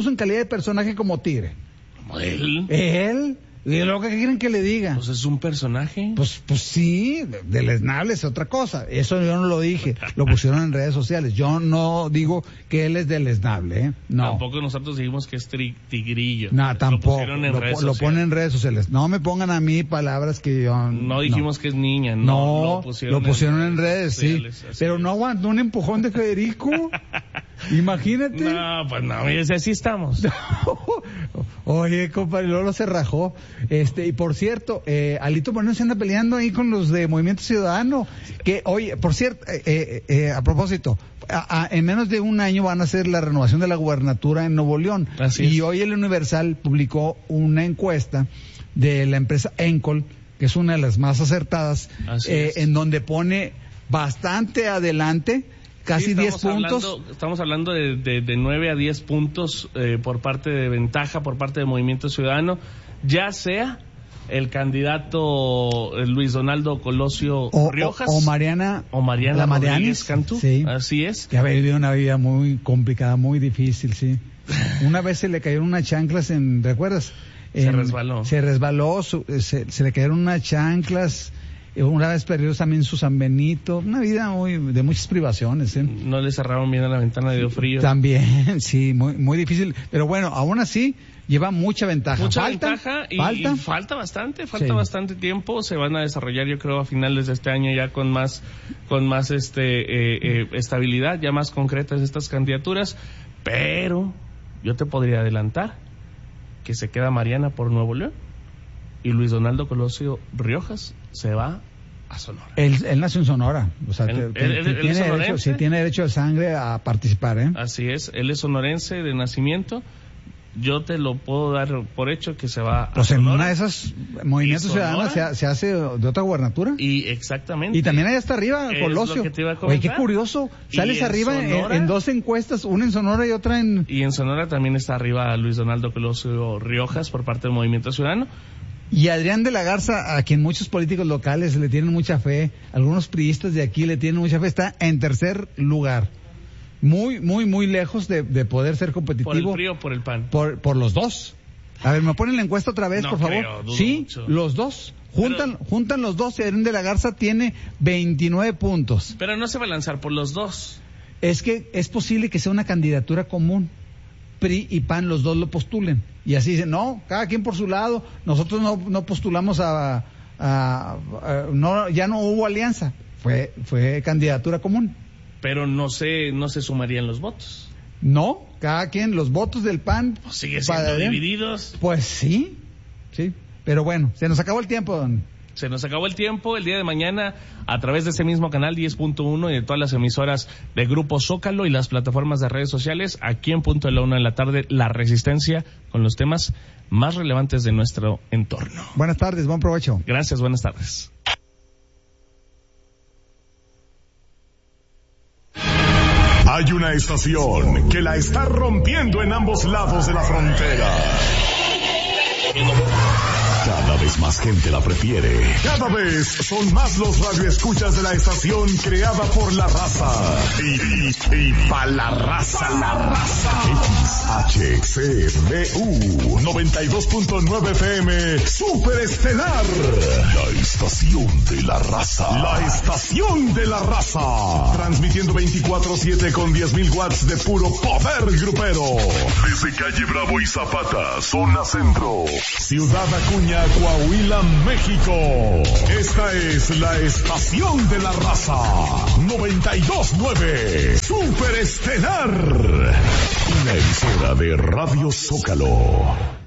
puso en calidad de personaje como Tigre. ¿Como él? Él. ¿Y lo que quieren que le diga? Pues es un personaje. Pues sí, deleznable es otra cosa. Eso yo no lo dije. Lo pusieron en redes sociales. Yo no digo que él es deleznable, ¿eh? No. Tampoco nosotros dijimos que es tigrillo. No, tampoco. Lo ponen en redes sociales. No me pongan a mí palabras que yo... No dijimos que es niña. No, lo pusieron en redes, sí. Pero no aguantó un empujón de Federico. Imagínate. No, pues no, así estamos. Oye, compadre, Lolo se rajó. Y por cierto, Alito Moreno se anda peleando ahí con los de Movimiento Ciudadano. Que, oye, por cierto, a propósito, en menos de un año van a hacer la renovación de la gubernatura en Nuevo León. Así es. Y hoy el Universal publicó una encuesta de la empresa Encol, que es una de las más acertadas, en donde pone bastante adelante. Casi 10 puntos. Estamos hablando de 9 a 10 puntos por parte de ventaja, por parte de Movimiento Ciudadano, ya sea el candidato Luis Donaldo Colosio Riojas o Mariana Rodríguez Cantú. Sí. Así es. Que ha vivido una vida muy complicada, muy difícil, sí. Una vez se le cayeron unas chanclas ¿recuerdas? Se resbaló. Se resbaló, se le cayeron unas chanclas. Una vez perdió también su San Benito, una vida de muchas privaciones. No le cerraron bien a la ventana, dio frío. También, sí, muy difícil. Pero bueno, aún así lleva mucha ventaja. Falta bastante tiempo. Se van a desarrollar, yo creo, a finales de este año ya con más estabilidad, ya más concretas estas candidaturas. Pero yo te podría adelantar que se queda Mariana por Nuevo León y Luis Donaldo Colosio Riojas se va a Sonora. Él nació en Sonora, o sea, tiene derecho de sangre a participar, ¿eh? Así es, él es sonorense de nacimiento. Yo te lo puedo dar por hecho que se va a pues Sonora. En una de esas movimientos ciudadanos se hace de otra gubernatura. Y exactamente. Y también allá está arriba, Colosio. Oye, qué curioso. Sales arriba en dos encuestas, una en Sonora y otra en... Y en Sonora también está arriba Luis Donaldo Colosio Riojas por parte del Movimiento Ciudadano. Y Adrián de la Garza, a quien muchos políticos locales le tienen mucha fe, algunos priistas de aquí le tienen mucha fe, está en tercer lugar. Muy lejos de poder ser competitivo. ¿Por el PRI o por el PAN? Por los dos. A ver, ¿me ponen la encuesta otra vez, por favor? Sí, mucho. Los dos. Juntan los dos y Adrián de la Garza tiene 29 puntos. Pero no se va a lanzar por los dos. Es que es posible que sea una candidatura común. PRI y PAN los dos lo postulen. Y así dicen, no, cada quien por su lado, nosotros no postulamos ya no hubo alianza, fue candidatura común. Pero no se sumarían los votos. No, cada quien, los votos del PAN... Pues sigue siendo divididos. Pues sí, pero bueno, se nos acabó el tiempo, don. Se nos acabó el tiempo. El día de mañana, a través de ese mismo canal 10.1 y de todas las emisoras de Grupo Zócalo y las plataformas de redes sociales, aquí en punto de la 1 de la tarde, La Resistencia, con los temas más relevantes de nuestro entorno. Buenas tardes, buen provecho. Gracias, buenas tardes. Hay una estación que la está rompiendo en ambos lados de la frontera. Cada vez más gente la prefiere. Cada vez son más los radioescuchas de la estación creada por la raza. Y pa' la raza. XHCBU 92.9 FM Super Estelar. La estación de la raza. La estación de la raza. Transmitiendo 24/7 con 10,000 watts de puro poder grupero. Desde calle Bravo y Zapata, zona centro. Ciudad Acuña, Coahuila, México. Esta es la estación de la raza. 92.9 Super Estelar. Una emisora de Radio Zócalo.